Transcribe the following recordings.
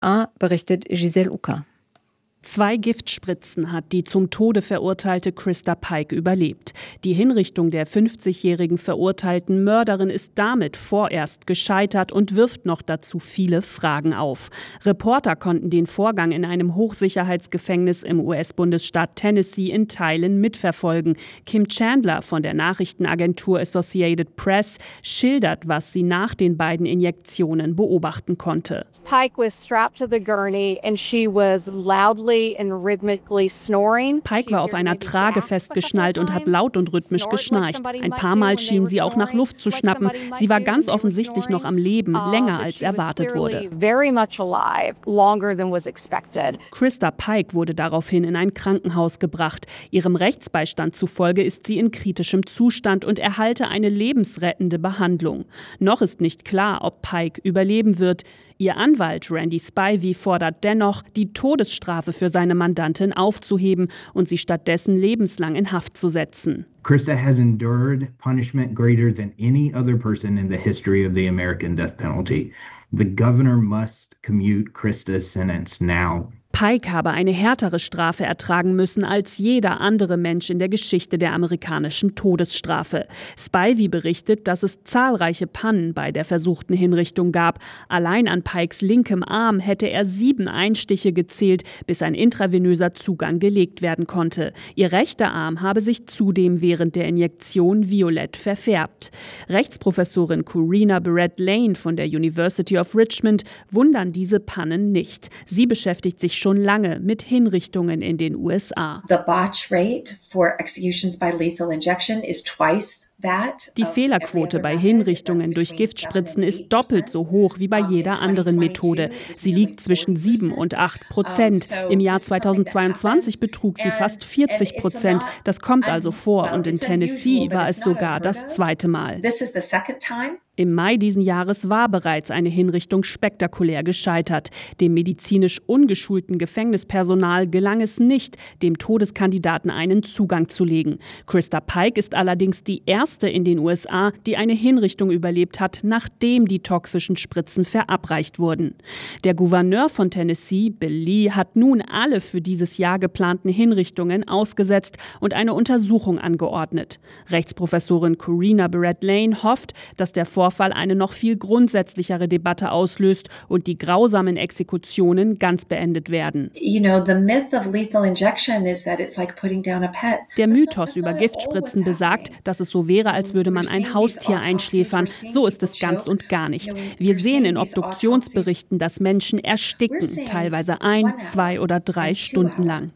USA, berichtet Giselle Ucker. 2 Giftspritzen hat die zum Tode verurteilte Christa Pike überlebt. Die Hinrichtung der 50-jährigen verurteilten Mörderin ist damit vorerst gescheitert und wirft noch dazu viele Fragen auf. Reporter konnten den Vorgang in einem Hochsicherheitsgefängnis im US-Bundesstaat Tennessee in Teilen mitverfolgen. Kim Chandler von der Nachrichtenagentur Associated Press schildert, was sie nach den beiden Injektionen beobachten konnte. Pike was strapped to the gurney and she was loudly Pike war auf einer Trage festgeschnallt und hat laut und rhythmisch geschnarcht. Ein paar Mal schien sie auch nach Luft zu schnappen. Sie war ganz offensichtlich noch am Leben, länger als erwartet wurde. Christa Pike wurde daraufhin in ein Krankenhaus gebracht. Ihrem Rechtsbeistand zufolge ist sie in kritischem Zustand und erhalte eine lebensrettende Behandlung. Noch ist nicht klar, ob Pike überleben wird. Ihr Anwalt Randy Spivey fordert dennoch, die Todesstrafe für seine Mandantin aufzuheben und sie stattdessen lebenslang in Haft zu setzen. Christa has endured punishment greater than any other person in the history of the American death penalty. The governor must commute Christa's sentence now. Pike habe eine härtere Strafe ertragen müssen als jeder andere Mensch in der Geschichte der amerikanischen Todesstrafe. Spivey berichtet, dass es zahlreiche Pannen bei der versuchten Hinrichtung gab. Allein an Pikes linkem Arm hätte er 7 Einstiche gezählt, bis ein intravenöser Zugang gelegt werden konnte. Ihr rechter Arm habe sich zudem während der Injektion violett verfärbt. Rechtsprofessorin Corina Barrett-Lane von der University of Richmond wundern diese Pannen nicht. Sie beschäftigt sich schon lange mit Hinrichtungen in den USA. The botch rate for executions by lethal injection is twice that. Die Fehlerquote bei Hinrichtungen durch Giftspritzen ist doppelt so hoch wie bei jeder anderen Methode. Sie liegt zwischen 7 und 8%. Im Jahr 2022 betrug sie fast 40%. Das kommt also vor und in Tennessee war es sogar das 2. Mal. Im Mai diesen Jahres war bereits eine Hinrichtung spektakulär gescheitert. Dem medizinisch ungeschulten Gefängnispersonal gelang es nicht, dem Todeskandidaten einen Zugang zu legen. Christa Pike ist allerdings die erste in den USA, die eine Hinrichtung überlebt hat, nachdem die toxischen Spritzen verabreicht wurden. Der Gouverneur von Tennessee, Bill Lee, hat nun alle für dieses Jahr geplanten Hinrichtungen ausgesetzt und eine Untersuchung angeordnet. Rechtsprofessorin Corina Barrett-Lane hofft, dass der Vorfall eine noch viel grundsätzlichere Debatte auslöst und die grausamen Exekutionen ganz beendet werden. Der Mythos über Giftspritzen besagt, dass es so wäre, als würde man ein Haustier einschläfern. So ist es ganz und gar nicht. Wir sehen in Obduktionsberichten, dass Menschen ersticken, teilweise 1, 2 oder 3 Stunden lang.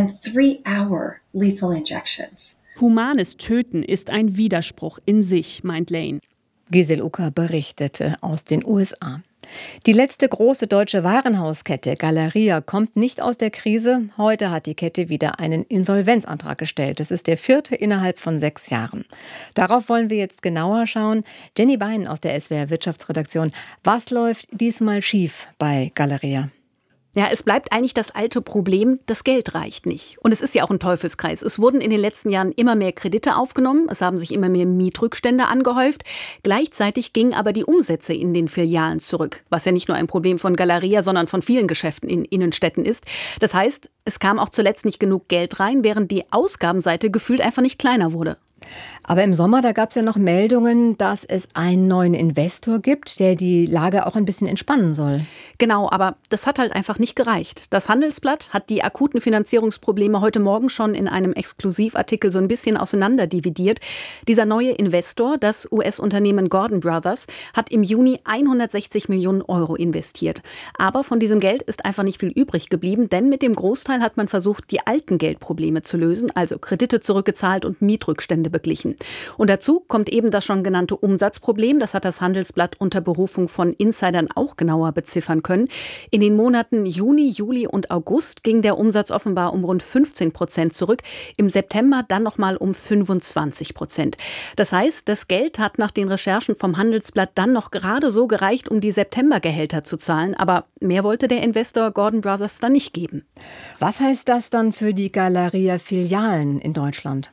Humanes Töten ist ein Widerspruch in sich, meint Lane. Giselle Ucker berichtete aus den USA. Die letzte große deutsche Warenhauskette Galeria kommt nicht aus der Krise. Heute hat die Kette wieder einen Insolvenzantrag gestellt. Das ist der 4. innerhalb von 6 Jahren. Darauf wollen wir jetzt genauer schauen. Jenny Bein aus der SWR Wirtschaftsredaktion. Was läuft diesmal schief bei Galeria? Ja, es bleibt eigentlich das alte Problem, das Geld reicht nicht. Und es ist ja auch ein Teufelskreis. Es wurden in den letzten Jahren immer mehr Kredite aufgenommen, es haben sich immer mehr Mietrückstände angehäuft. Gleichzeitig gingen aber die Umsätze in den Filialen zurück, was ja nicht nur ein Problem von Galeria, sondern von vielen Geschäften in Innenstädten ist. Das heißt, es kam auch zuletzt nicht genug Geld rein, während die Ausgabenseite gefühlt einfach nicht kleiner wurde. Aber im Sommer, da gab es ja noch Meldungen, dass es einen neuen Investor gibt, der die Lage auch ein bisschen entspannen soll. Genau, aber das hat halt einfach nicht gereicht. Das Handelsblatt hat die akuten Finanzierungsprobleme heute Morgen schon in einem Exklusivartikel so ein bisschen auseinanderdividiert. Dieser neue Investor, das US-Unternehmen Gordon Brothers, hat im Juni 160 Millionen Euro investiert. Aber von diesem Geld ist einfach nicht viel übrig geblieben, denn mit dem Großteil hat man versucht, die alten Geldprobleme zu lösen, also Kredite zurückgezahlt und Mietrückstände beglichen. Und dazu kommt eben das schon genannte Umsatzproblem. Das hat das Handelsblatt unter Berufung von Insidern auch genauer beziffern können. In den Monaten Juni, Juli und August ging der Umsatz offenbar um rund 15% zurück. Im September dann nochmal um 25%. Das heißt, das Geld hat nach den Recherchen vom Handelsblatt dann noch gerade so gereicht, um die Septembergehälter zu zahlen. Aber mehr wollte der Investor Gordon Brothers dann nicht geben. Was heißt das dann für die Galeria-Filialen in Deutschland?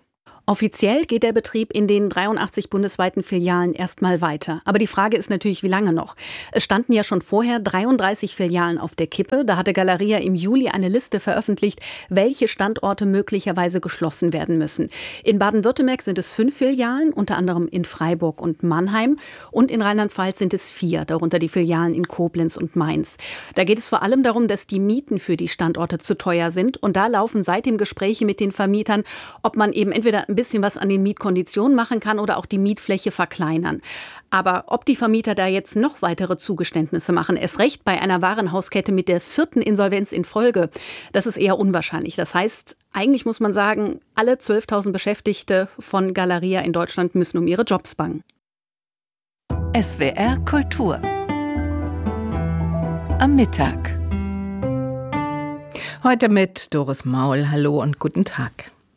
Offiziell geht der Betrieb in den 83 bundesweiten Filialen erstmal weiter. Aber die Frage ist natürlich, wie lange noch? Es standen ja schon vorher 33 Filialen auf der Kippe. Da hatte Galeria im Juli eine Liste veröffentlicht, welche Standorte möglicherweise geschlossen werden müssen. In Baden-Württemberg sind es 5 Filialen, unter anderem in Freiburg und Mannheim. Und in Rheinland-Pfalz sind es 4, darunter die Filialen in Koblenz und Mainz. Da geht es vor allem darum, dass die Mieten für die Standorte zu teuer sind. Und da laufen seitdem Gespräche mit den Vermietern, ob man eben entweder ein bisschen was an den Mietkonditionen machen kann oder auch die Mietfläche verkleinern. Aber ob die Vermieter da jetzt noch weitere Zugeständnisse machen, erst recht bei einer Warenhauskette mit der 4. Insolvenz in Folge, das ist eher unwahrscheinlich. Das heißt, eigentlich muss man sagen, alle 12.000 Beschäftigte von Galeria in Deutschland müssen um ihre Jobs bangen. SWR Kultur am Mittag. Heute mit Doris Maul. Hallo und guten Tag.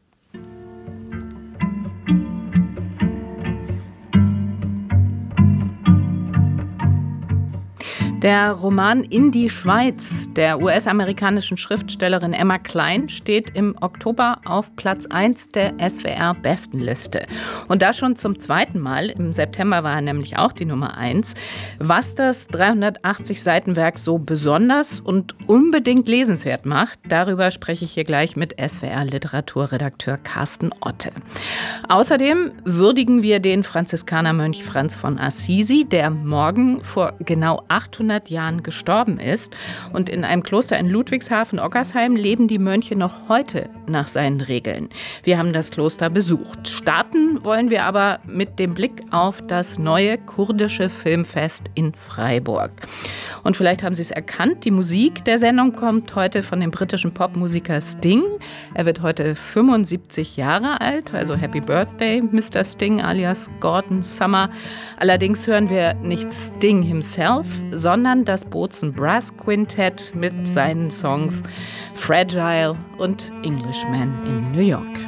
Der Roman In die Schweiz der US-amerikanischen Schriftstellerin Emma Cline steht im Oktober auf Platz 1 der SWR-Bestenliste. Und das schon zum 2. Mal. Im September war er nämlich auch die Nummer 1. Was das 380-Seiten-Werk so besonders und unbedingt lesenswert macht, darüber spreche ich hier gleich mit SWR-Literaturredakteur Carsten Otte. Außerdem würdigen wir den Franziskanermönch Franz von Assisi, der morgen vor genau 800 Jahren gestorben ist. Und in einem Kloster in Ludwigshafen-Ockersheim leben die Mönche noch heute nach seinen Regeln. Wir haben das Kloster besucht. Starten wollen wir aber mit dem Blick auf das neue kurdische Filmfest in Freiburg. Und vielleicht haben Sie es erkannt, die Musik der Sendung kommt heute von dem britischen Popmusiker Sting. Er wird heute 75 Jahre alt, also Happy Birthday, Mr. Sting alias Gordon Summer. Allerdings hören wir nicht Sting himself, sondern das Bozen Brass Quintett mit seinen Songs Fragile und Englishman in New York.